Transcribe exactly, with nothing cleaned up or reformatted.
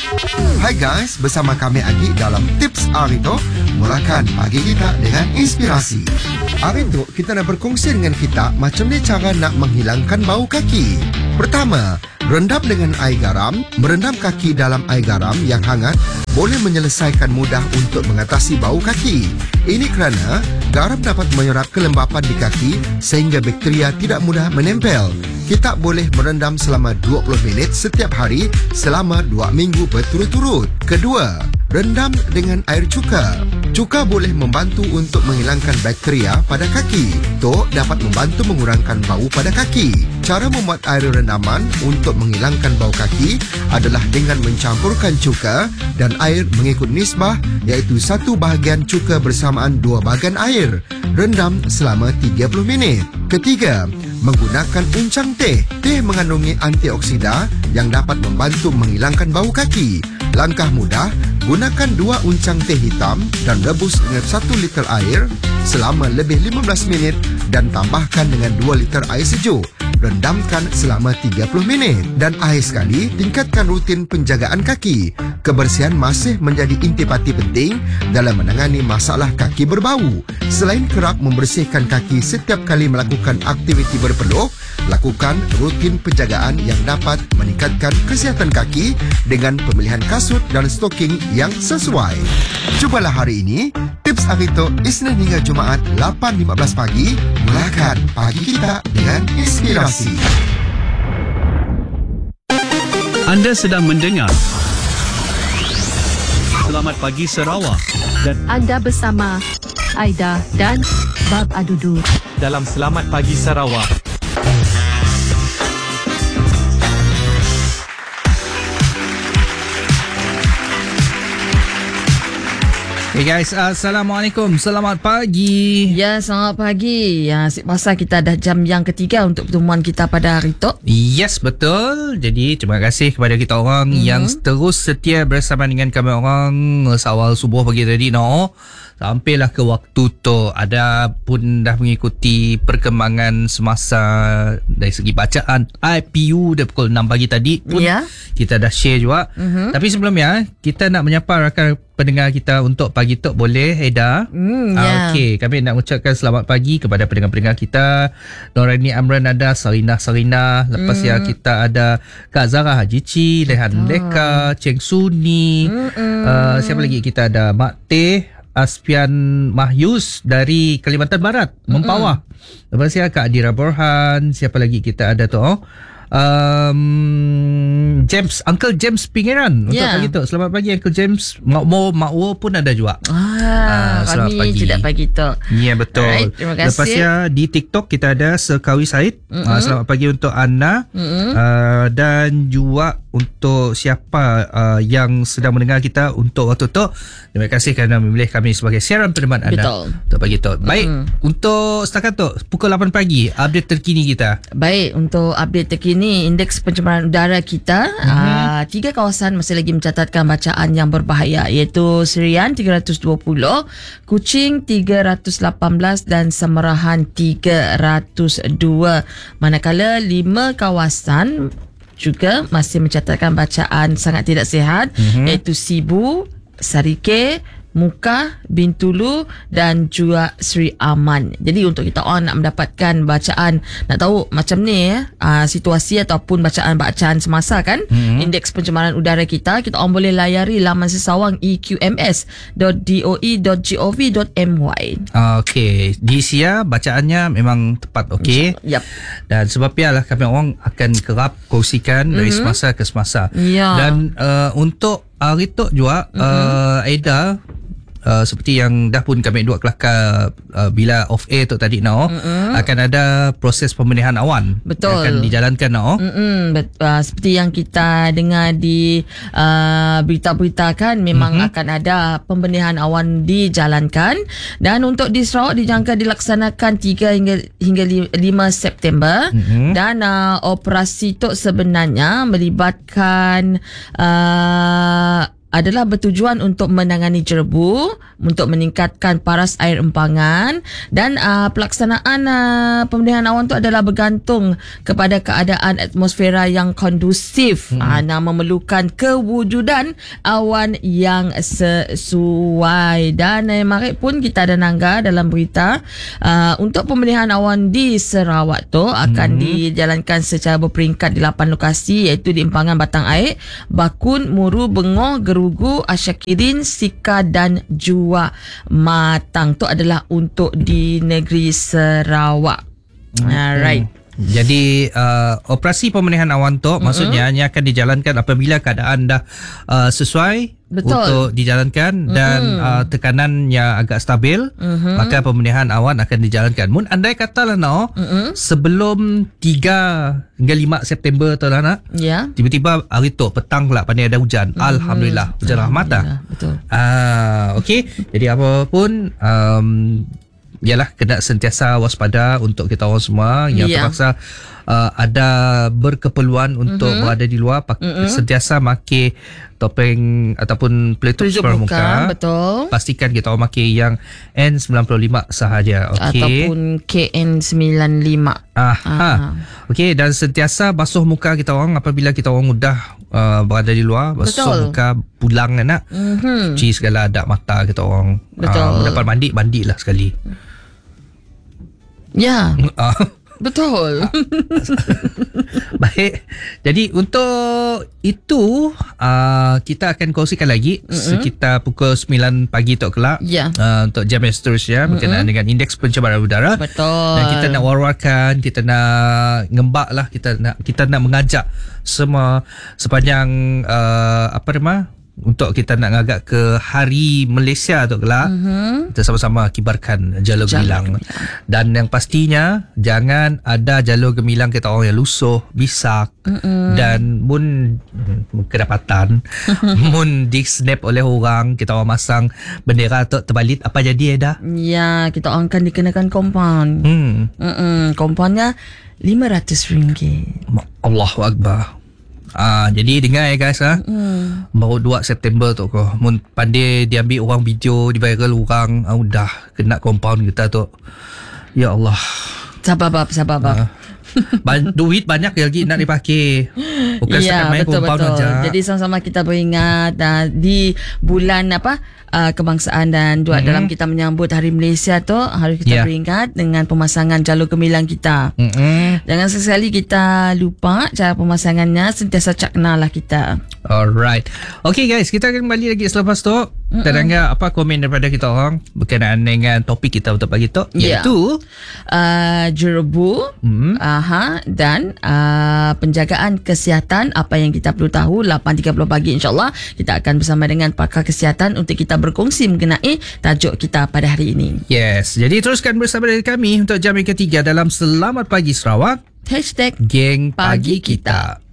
Hai guys, bersama kami Agi dalam Tips Arito. Mulakan pagi kita dengan inspirasi. Arito, kita nak berkongsi dengan kita macam ni cara nak menghilangkan bau kaki. Pertama, rendam dengan air garam. Merendam kaki dalam air garam yang hangat boleh menyelesaikan mudah untuk mengatasi bau kaki. Ini kerana garam dapat menyerap kelembapan di kaki sehingga bakteria tidak mudah menempel. Kita boleh merendam selama dua puluh minit setiap hari selama dua minggu berturut-turut. Kedua, rendam dengan air cuka. Cuka boleh membantu untuk menghilangkan bakteria pada kaki. Tok dapat membantu mengurangkan bau pada kaki. Cara membuat air rendaman untuk menghilangkan bau kaki adalah dengan mencampurkan cuka dan air mengikut nisbah, iaitu satu bahagian cuka bersamaan dua bahagian air. Rendam selama tiga puluh minit. Ketiga, menggunakan uncang teh. Teh mengandungi antioksida yang dapat membantu menghilangkan bau kaki. Langkah mudah, gunakan dua uncang teh hitam dan rebus dengan satu liter air selama lebih lima belas minit dan tambahkan dengan dua liter air sejuk. Rendamkan selama tiga puluh minit. Dan akhir sekali, tingkatkan rutin penjagaan kaki. Kebersihan masih menjadi intipati penting dalam menangani masalah kaki berbau. Selain kerap membersihkan kaki setiap kali melakukan aktiviti berpeluh, lakukan rutin penjagaan yang dapat meningkatkan kesihatan kaki dengan pemilihan kasut dan stoking yang sesuai. Cubalah hari ini. Tips Arito Isnin hingga Jumaat lapan lima belas pagi. Mulakan pagi kita dengan inspirasi. Anda sedang mendengar Selamat Pagi Sarawak dan anda bersama Aida dan Bab Adudu dalam Selamat Pagi Sarawak. Hey guys, Assalamualaikum. Selamat pagi. Ya, selamat pagi. Ya, masa kita dah jam yang ketiga untuk pertemuan kita pada hari tu. Yes, betul. Jadi, terima kasih kepada kita orang mm-hmm. yang terus setia bersama dengan kami orang seawal subuh pagi tadi. No, sampailah ke waktu tu. Ada pun dah mengikuti perkembangan semasa dari segi bacaan I P U dah pukul enam pagi tadi pun yeah. kita dah share juga. Mm-hmm. Tapi sebelumnya, kita nak menyapa rakan pendengar kita untuk pagi tu, boleh Eda? Mm, yeah. Okey, kami nak ucapkan selamat pagi kepada pendengar-pendengar kita. Norani Amran ada, Sarina Sarina, lepas mm. ya kita ada Kak Zara Haji Ci, Lehan Leka, Cheng Suni. Uh, siapa lagi kita ada? Mak Teh Aspian Mahyus dari Kalimantan Barat, Mempawah. Lepas ya Kak Adira Borhan, siapa lagi kita ada tu? Oh? Um, James, Uncle James Pingiran untuk yeah. pagi tu. Selamat pagi Uncle James. Mak Mo, Mak Wo pun ada juga. Ah, uh, selamat pagi. Tidak pagi tu. Ya yeah, betul. Alright, terima kasih. Lepas ya di TikTok kita ada Sekawi Said. Uh, selamat pagi untuk Anna. Uh, dan juga untuk siapa uh, yang sedang mendengar kita untuk waktu tu. Terima kasih kerana memilih kami sebagai siaran pendemat anda. Betul. Untuk pagi tu. Baik, mm-hmm. untuk setakat tu pukul lapan pagi update terkini kita. Baik, untuk update terkini ini indeks pencemaran udara kita, mm-hmm. uh, tiga kawasan masih lagi mencatatkan bacaan yang berbahaya, iaitu Serian tiga ratus dua puluh, Kuching tiga ratus lapan belas dan Semerahan tiga ratus dua. Manakala lima kawasan juga masih mencatatkan bacaan sangat tidak sihat, mm-hmm. iaitu Sibu, Sarike, Muka, Bintulu dan juga Sri Aman. Jadi untuk kita orang nak mendapatkan bacaan, nak tahu macam ni ya, uh, situasi ataupun bacaan-bacaan semasa kan, mm-hmm. indeks pencemaran udara kita, kita orang boleh layari laman sesawang e q m s dot d o e dot gov dot m y. Okey, di sia bacaannya memang tepat, okey. Yep. Dan sebab ialah kami orang akan kerap kongsikan mm-hmm. dari semasa ke semasa. Yeah. Dan uh, untuk hari tu juga mm-hmm. uh, Aida, Uh, seperti yang dah pun kami dua kelakar uh, bila off air tu tadi no, mm-hmm. akan ada proses pembenihan awan. Betul. Akan dijalankan no. Mm-hmm. Bet- uh, seperti yang kita dengar di uh, berita-berita kan, memang mm-hmm. akan ada pembenihan awan dijalankan. Dan untuk di Sarawak dijangka dilaksanakan tiga hingga hingga lima September. Mm-hmm. Dan uh, operasi tu sebenarnya melibatkan uh, adalah bertujuan untuk menangani jerebu, untuk meningkatkan paras air empangan, dan uh, pelaksanaan uh, pemilihan awan tu adalah bergantung kepada keadaan atmosfera yang kondusif, hmm. uh, nah, memerlukan kewujudan awan yang sesuai. Dan eh, mari pun kita ada nangga dalam berita uh, untuk pemilihan awan di Sarawak tu akan hmm. dijalankan secara berperingkat di lapan lokasi, iaitu di empangan Batang Air, Bakun, Muru, Bengoh, Gerugu, Asyakirin, Sika dan Jua Matang. Tu adalah untuk di negeri Sarawak. Hmm. Alright. Jadi uh, operasi pemilihan awan tu mm-hmm. maksudnya hanya akan dijalankan apabila keadaan dah uh, sesuai Betul. Untuk dijalankan dan mm-hmm. uh, tekanan yang agak stabil, mm-hmm. maka pemilihan awan akan dijalankan. Mun andai kata lah no, mm-hmm. sebelum tiga hingga lima September tu lah nak, yeah. tiba-tiba hari tu petang pula pandai ada hujan. Mm-hmm. Alhamdulillah, hujan rahmat dah. Betul. Ah, okey. Jadi apa pun um, ialah kena sentiasa waspada untuk kita orang semua yang yeah. terpaksa uh, ada berkeperluan untuk mm-hmm. berada di luar, pak- mm-hmm. sentiasa pakai topeng ataupun pelitup muka. Betul. Pastikan kita orang pakai yang N sembilan puluh lima sahaja, okey, ataupun K N sembilan puluh lima. Aha. Okey, dan sentiasa basuh muka kita orang apabila kita orang mudah uh, berada di luar. Basuh Betul. Muka pulang nak. Mm-hmm. Cuci segala adat mata kita orang. Betul. Uh, dapat mandi, mandilah sekali. Ya. Betul. Baik. Jadi untuk itu uh, kita akan kongsikan lagi mm-hmm. sekitar pukul sembilan pagi tu kelak. Ya. Uh, untuk jam yang seterusnya mm-hmm. berkenaan dengan indeks pencemaran udara. Betul. Dan kita nak war-warkan, kita nak ngembak lah, kita nak kita nak mengajak semua sepanjang uh, apa nama? Untuk kita nak ngagak ke Hari Malaysia tu kelak, mm-hmm. kita sama-sama kibarkan jalur gemilang. Dan yang pastinya jangan ada jalur gemilang kita orang yang lusuh, bisak, mm-hmm. dan mun kedapatan mun di snap oleh orang, kita orang masang bendera tu terbalik, apa jadi dah? Ya, kita orang akan dikenakan kompaun. Hmm. Mm-mm, kompaunnya lima ratus ringgit. Allahu Akbar. Ah, jadi dengar ya guys ah. Mm. Baru dua September tu kau. Mun pandai diambil orang video, di viral orang, ah, dah kena compound kita tu. Ya Allah. Sabar bab, sabar bab. Ah. Ban- duit banyak lagi nak dipakai. Bukan ya, setakat main betul, compound betul. aja. Jadi sama-sama kita beringat uh, di bulan apa uh, kebangsaan dan juga mm-hmm. dalam kita menyambut Hari Malaysia tu, harus kita yeah. beringat dengan pemasangan jalur gemilang kita. Mm-hmm. Jangan sekali kita lupa cara pemasangannya, sentiasa caknalah kita. Alright. Okay guys, kita akan kembali lagi selepas tu. Mm-hmm. Tak dengar apa komen daripada kita orang berkenaan dengan topik kita untuk pagi tu, yeah. iaitu uh, jerebu, mm-hmm. aha, dan uh, penjagaan kesihatan. Apa yang kita perlu tahu, lapan tiga puluh pagi insyaAllah kita akan bersama dengan pakar kesihatan untuk kita berkongsi mengenai tajuk kita pada hari ini. Yes, jadi teruskan bersama dengan kami untuk jam yang ketiga dalam Selamat Pagi Sarawak. Hashtag Geng Pagi Kita.